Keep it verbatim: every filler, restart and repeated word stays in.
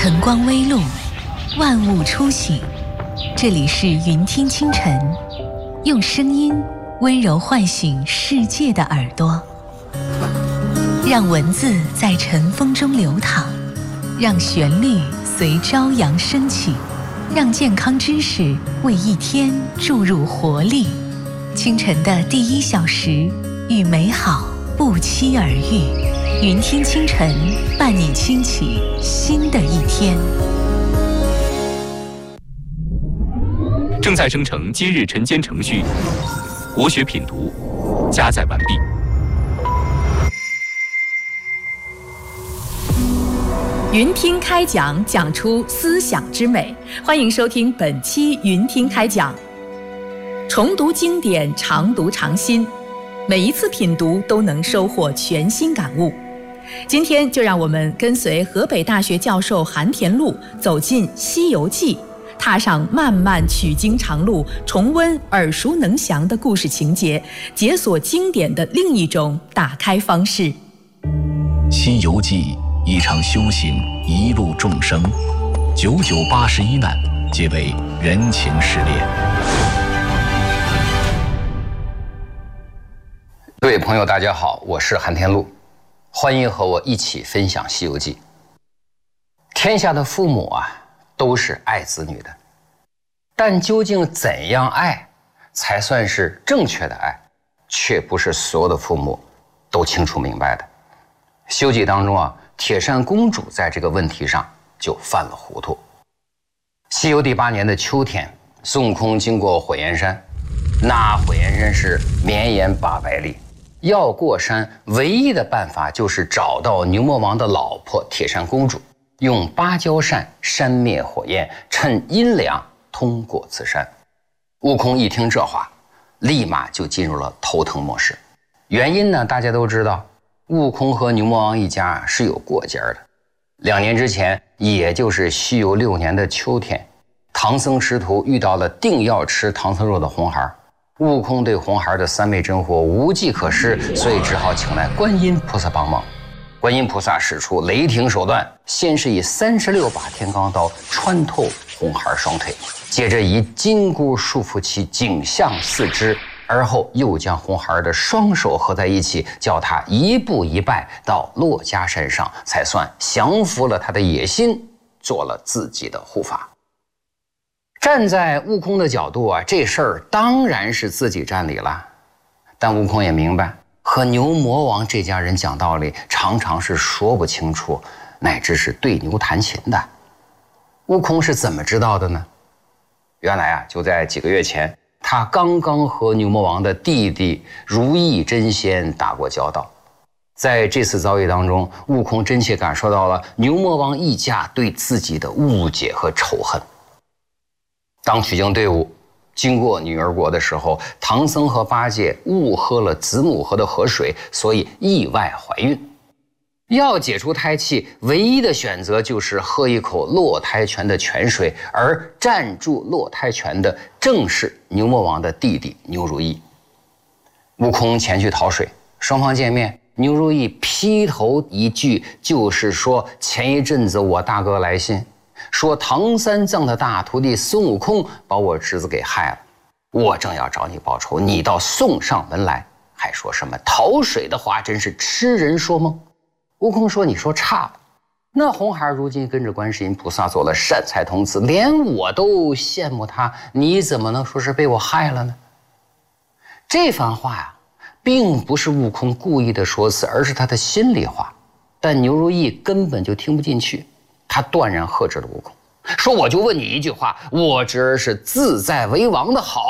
晨光微露，万物初醒。这里是云听清晨，用声音温柔唤醒世界的耳朵，让文字在晨风中流淌，让旋律随朝阳升起，让健康知识为一天注入活力。清晨的第一小时，与美好不期而遇。云听清晨，伴你轻启新的一天。 正在生成今日晨间程序，国学品读加载完毕。 云听开讲，讲出思想之美。欢迎收听本期云听开讲。重读经典，常读常新，每一次品读都能收获全新感悟。今天就让我们跟随河北大学教授韩田禄走进《西游记》，踏上漫漫取经长路，重温耳熟能详的故事情节，解锁经典的另一种打开方式。《 西游记》一场修行，一路众生，九九八十一难，皆为人情失恋。 各位朋友，大家好，我是韩田禄，欢迎和我一起分享《西游记》。天下的父母啊，都是爱子女的，但究竟怎样爱才算是正确的爱，却不是所有的父母都清楚明白的。《西游记》当中啊，铁扇公主在这个问题上就犯了糊涂。西游第八年的秋天，孙悟空经过火焰山，那火焰山是绵延八百里，要过山唯一的办法就是找到牛魔王的老婆铁扇公主，用芭蕉扇扇灭火焰，趁阴凉通过此山。悟空一听这话，立马就进入了头疼模式。原因呢，大家都知道，悟空和牛魔王一家是有过节的。两年之前，也就是西游六年的秋天，唐僧师徒遇到了定要吃唐僧肉的红孩。悟空对红孩的三昧真火无计可施，所以只好请来观音菩萨帮忙。观音菩萨使出雷霆手段，先是以三十六把天罡刀穿透红孩双腿，接着以金箍束缚其颈项四肢，而后又将红孩的双手合在一起，叫他一步一拜到珞珈山上，才算降服了他的野心，做了自己的护法。站在悟空的角度啊，这事儿当然是自己占理了。但悟空也明白，和牛魔王这家人讲道理常常是说不清楚，乃至是对牛弹琴的。悟空是怎么知道的呢？原来啊，就在几个月前，他刚刚和牛魔王的弟弟如意真仙打过交道。在这次遭遇当中，悟空真切感受到了牛魔王一家对自己的误解和仇恨。当取经队伍经过女儿国的时候，唐僧和八戒误喝了子母河的河水，所以意外怀孕。要解除胎气，唯一的选择就是喝一口落胎泉的泉水，而站住落胎泉的正是牛魔王的弟弟牛如意。悟空前去讨水，双方见面，牛如意劈头一句就是说，前一阵子我大哥来信，说唐三藏的大徒弟孙悟空把我侄子给害了，我正要找你报仇，你倒送上门来，还说什么讨水的话，真是痴人说梦。悟空说，你说差了，那红孩如今跟着观世音菩萨做了善财童子，连我都羡慕他，你怎么能说是被我害了呢？这番话呀，并不是悟空故意的说辞，而是他的心里话，但牛如意根本就听不进去。他断然呵斥了悟空，说，我就问你一句话，我侄儿是自在为王的好，